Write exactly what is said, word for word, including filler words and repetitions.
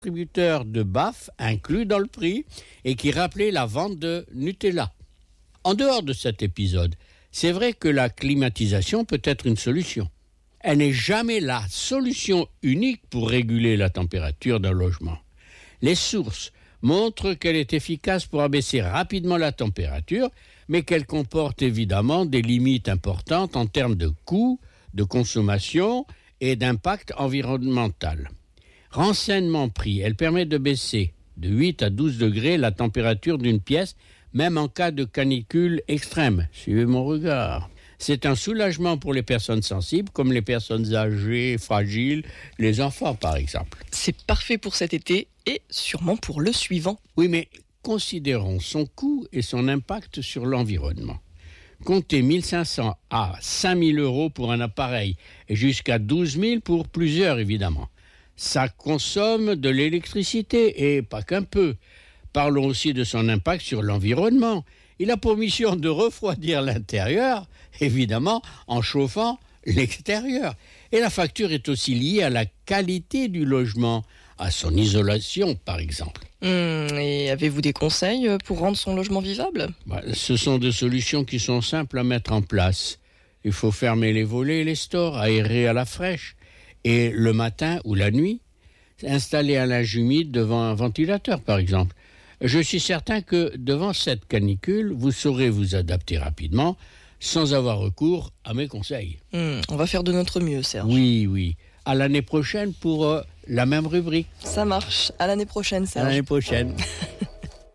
distributeur de baffes inclus dans le prix et qui rappelait la vente de Nutella. En dehors de cet épisode, c'est vrai que la climatisation peut être une solution. Elle n'est jamais la solution unique pour réguler la température d'un logement. Les sources montrent qu'elle est efficace pour abaisser rapidement la température, mais qu'elle comporte évidemment des limites importantes en termes de coûts, de consommation et d'impact environnemental. Renseignement prix, elle permet de baisser de huit à douze degrés la température d'une pièce, même en cas de canicule extrême. Suivez mon regard. C'est un soulagement pour les personnes sensibles, comme les personnes âgées, fragiles, les enfants par exemple. C'est parfait pour cet été et sûrement pour le suivant. Oui, mais considérons son coût et son impact sur l'environnement. Comptez mille cinq cents à cinq mille euros pour un appareil et jusqu'à douze mille pour plusieurs évidemment. Ça consomme de l'électricité et pas qu'un peu. Parlons aussi de son impact sur l'environnement. Il a pour mission de refroidir l'intérieur, évidemment, en chauffant l'extérieur. Et la facture est aussi liée à la qualité du logement, à son isolation, par exemple. Mmh, et avez-vous des conseils pour rendre son logement vivable ? Bah, ce sont des solutions qui sont simples à mettre en place. Il faut fermer les volets et les stores, aérer à la fraîche. Et le matin ou la nuit, installer un linge humide devant un ventilateur, par exemple. Je suis certain que devant cette canicule, vous saurez vous adapter rapidement sans avoir recours à mes conseils. Mmh, on va faire de notre mieux, Serge. Oui, oui. À l'année prochaine pour euh, la même rubrique. Ça marche. À l'année prochaine, Serge. À l'année prochaine.